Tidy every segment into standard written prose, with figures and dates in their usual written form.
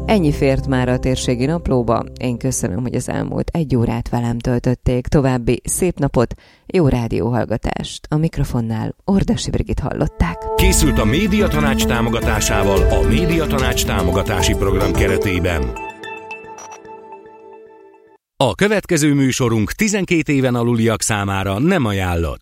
Ennyi fért már a térségi naplóba. Én köszönöm, hogy az elmúlt 1 órát velem töltötték. További szép napot, jó rádióhallgatást. A mikrofonnál Ordasi Brigit hallották. Készült a Médiatanács támogatásával a Médiatanács támogatási program keretében. A következő műsorunk 12 éven aluliak számára nem ajánlott.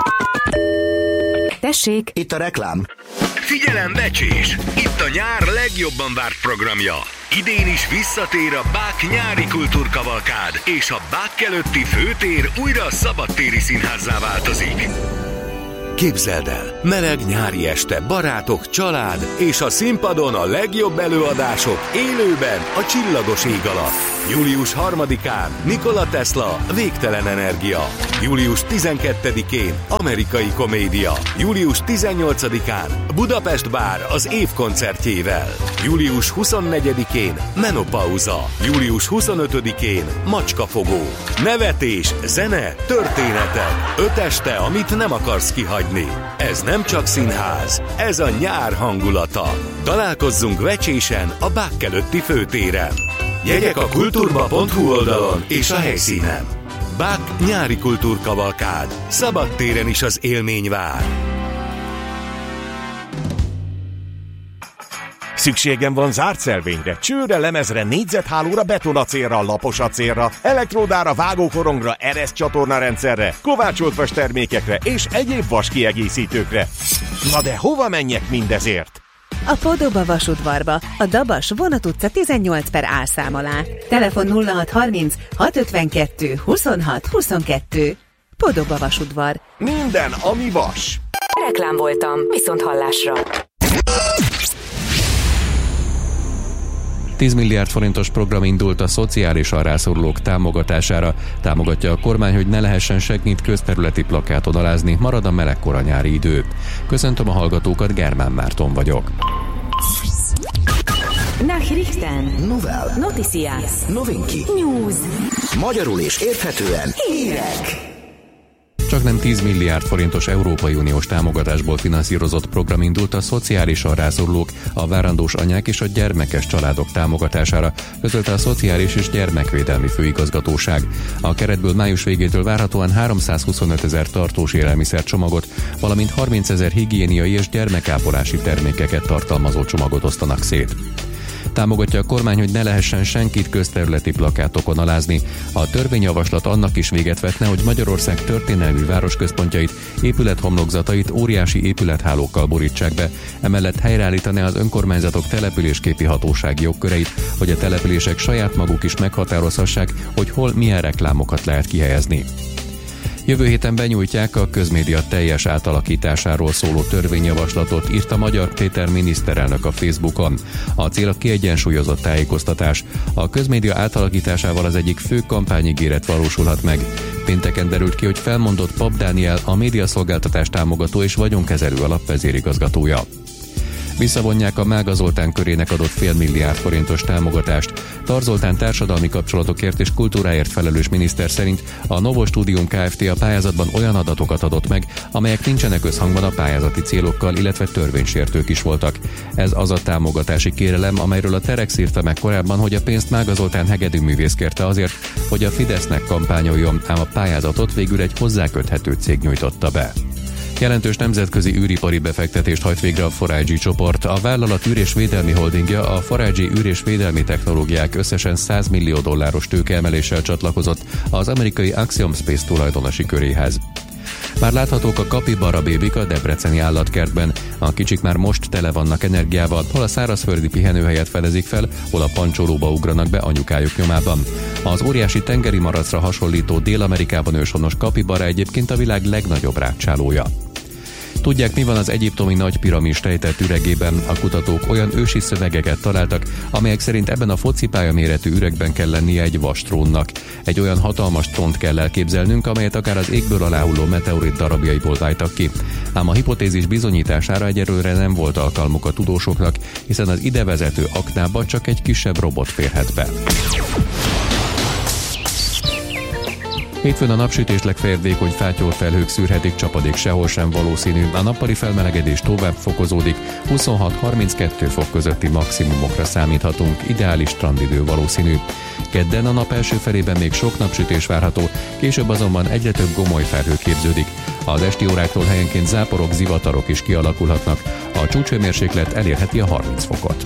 Tessék! Itt a reklám. Figyelem, becsés! Itt a nyár legjobban várt programja. Idén is visszatér a Bák nyári kultúrkavalkád, és a Bák előtti főtér újra a szabadtéri színházzá változik. Képzeld el, meleg nyári este, barátok, család, és a színpadon a legjobb előadások élőben a csillagos ég alatt. Július 3-án Nikola Tesla, Végtelen energia. Július 12-én Amerikai komédia. Július 18-án Budapest Bár az év koncertjével. Július 24-én Menopauza. Július 25-én Macskafogó. Nevetés, zene, történetek. 5 este, amit nem akarsz kihagyni. Ez nem csak színház, ez a nyár hangulata. Találkozzunk Vecsésen a Bák előtti főtéren. Jegyek a kulturba.hu oldalon és a helyszínen. Bák nyári kultúrkavalkád. Szabadtéren is az élmény vár. Szükségem van zárt szelvényre, csőre, lemezre, négyzethálóra, betonacélra, laposacélra, elektródára, vágókorongra, ereszcsatornarendszerre, kovácsolt vas termékekre és egyéb vas kiegészítőkre. Na de hova menjek mindezért? A Podoba vasudvarba, a Dabas Vonat utca 18/A szám alá. Telefon 0630 652 26 22. Podoba vasudvar. Minden, ami vas. Reklám voltam, viszont hallásra. 10 milliárd forintos program indult a szociálisan rászorulók támogatására. Támogatja a kormány, hogy ne lehessen senkit közterületi plakáton alázni, marad a melegkora nyári idő. Köszöntöm a hallgatókat, Germán Márton vagyok. Nachrichten. Novel. Noticias. Novinki. News. Magyarul és érthetően. Hírek. Csaknem 10 milliárd forintos Európai Uniós támogatásból finanszírozott program indult a szociálisan rászorulók, a várandós anyák és a gyermekes családok támogatására, közölte a Szociális és Gyermekvédelmi Főigazgatóság. A keretből május végétől várhatóan 325 000 tartós élelmiszercsomagot, valamint 30 000 higiéniai és gyermekápolási termékeket tartalmazó csomagot osztanak szét. Támogatja a kormány, hogy ne lehessen senkit közterületi plakátokon alázni. A törvényjavaslat annak is véget vetne, hogy Magyarország történelmi városközpontjait, épülethomlokzatait óriási épülethálókkal borítsák be. Emellett helyreállítaná az önkormányzatok településképi hatósági jogköreit, hogy a települések saját maguk is meghatározhassák, hogy hol milyen reklámokat lehet kihelyezni. Jövő héten benyújtják a közmédia teljes átalakításáról szóló törvényjavaslatot, írta Magyar Péter miniszterelnök a Facebookon. A cél a kiegyensúlyozott tájékoztatás. A közmédia átalakításával az egyik fő kampányígéret valósulhat meg. Pénteken derült ki, hogy felmondott Pap Dániel, a médiaszolgáltatás támogató és vagyonkezelő alap vezérigazgatója. Visszavonják a Mága Zoltán körének adott fél milliárd forintos támogatást. Tar Zoltán társadalmi kapcsolatokért és kultúráért felelős miniszter szerint a Novo Studium Kft. A pályázatban olyan adatokat adott meg, amelyek nincsenek összhangban a pályázati célokkal, illetve törvénysértők is voltak. Ez az a támogatási kérelem, amelyről a Telex írta meg korábban, hogy a pénzt Mága Zoltán hegedűművész kérte azért, hogy a Fidesznek kampányoljon, ám a pályázatot végül egy hozzáköthető cég nyújtotta be. Jelentős nemzetközi űripari befektetést hajt végre a 4G csoport. A vállalat űr- és védelmi holdingja a 4G űr- és védelmi technológiák összesen $100 millió tőkeemeléssel csatlakozott az amerikai Axiom Space tulajdonosi köréhez. Már láthatók a kapibara bébik a debreceni állatkertben. A kicsik már most tele vannak energiával, hol a szárazföldi pihenőhelyet fedezik fel, hol a pancsolóba ugranak be anyukájuk nyomában. Az óriási tengeri maracra hasonlító Dél-Amerikában őshonos kapibara egyébként a világ legnagyobb rágcsálója. Tudják, mi van az egyiptomi nagy piramis rejtett üregében? A kutatók olyan ősi szövegeket találtak, amelyek szerint ebben a focipálya méretű üregben kell lennie egy vastrónnak. Egy olyan hatalmas trónt kell elképzelnünk, amelyet akár az égből aláhulló meteorit darabjaiból váltak ki. Ám a hipotézis bizonyítására egyelőre nem volt alkalmuk a tudósoknak, hiszen az ide vezető aknába csak egy kisebb robot férhet be. Hétfőn a napsütés legfeljebb vékony fátyol felhők szűrhetik, csapadék sehol sem valószínű, a nappali felmelegedés tovább fokozódik, 26-32 fok közötti maximumokra számíthatunk, ideális strandidő valószínű. Kedden a nap első felében még sok napsütés várható, később azonban egyre több gomoly felhő képződik. Az esti óráktól helyenként záporok, zivatarok is kialakulhatnak, a csúcshőmérséklet elérheti a 30 fokot.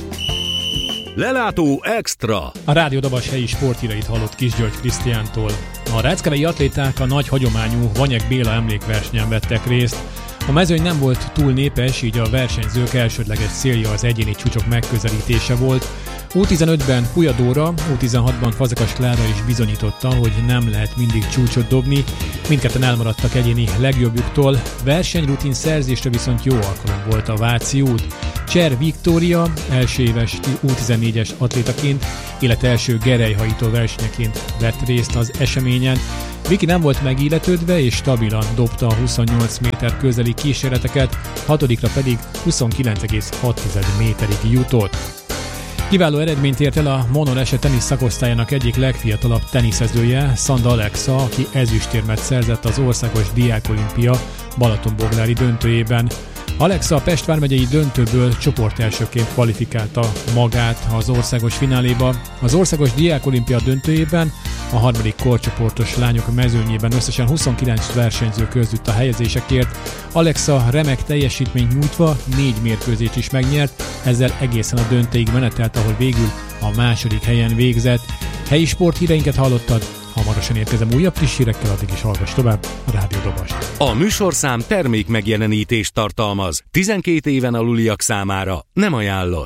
Lelátó Extra. A Rádió Dabas helyi sporthírait hallott Kisgyörgy Krisztiántól. A ráckerei atléták a nagy hagyományú Vanyek Béla emlékversenyen vettek részt. A mezőny nem volt túl népes, így a versenyzők elsődleges célja az egyéni csúcsok megközelítése volt. U15-ben Puja Dóra, U16-ban Fazekas Klára is bizonyította, hogy nem lehet mindig csúcsot dobni, mindketten elmaradtak egyéni legjobbjuktól, versenyrutin szerzésre viszont jó alkalom volt a Váci út. Cser Viktória első éves U14-es atlétaként, élet első gerelyhajító versenyeként vett részt az eseményen. Viki nem volt megilletődve és stabilan dobta a 28 méter közeli kísérleteket, hatodikra pedig 29,6 méterig jutott. Kiváló eredményt ért el a Monor Ese tenisz szakosztályának egyik legfiatalabb teniszezője, Szanda Alexa, aki ezüstérmet szerzett az Országos Diákolimpia Balatonboglári döntőjében. Alexa a Pest vármegyei döntőből csoportelsőként kvalifikálta magát az országos fináléba. Az Országos Diákolimpia döntőjében a harmadik korcsoportos lányok mezőnyében összesen 29 versenyző között a helyezésekért. Alexa remek teljesítményt nyújtva 4 mérkőzést is megnyert, ezzel egészen a döntőig menetelt, ahol végül a második helyen végzett. Helyi sporthíreinket hallottad, hamarosan érkezem újabb friss hírekkel, addig is hallgass tovább a Rádió Dabast. A műsorszám termék megjelenítést tartalmaz. 12 éven aluliak számára nem ajánlott.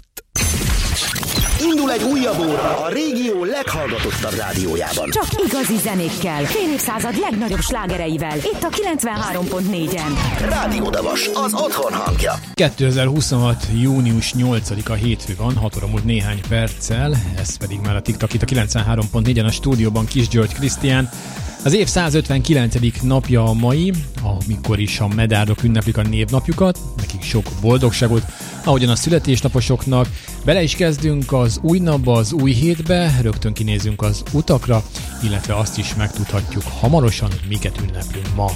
Indul egy újabb óra a régió leghallgatottabb rádiójában. Csak igazi zenékkel, fél évszázad legnagyobb slágereivel. Itt a 93.4-en. Rádió Dabas, az otthon hangja. 2026. június 8-a hétfő van, 6 óra múlt néhány perccel, ez pedig már a TikTok itt a 93.4-en a stúdióban Kisgyörgy Krisztián. Az év 159. napja a mai, amikor is a medárok ünneplik a névnapjukat, nekik sok boldogságot, ahogyan a születésnaposoknak. Bele is kezdünk az új napba, az új hétbe, rögtön kinézünk az utakra, illetve azt is megtudhatjuk hamarosan, hogy miket ünneplünk ma.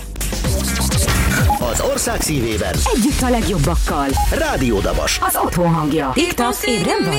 Az ország szívében Együtt a legjobbakkal. Rádió Dabas. Az otthon hangja. TikTok, ébren vagy?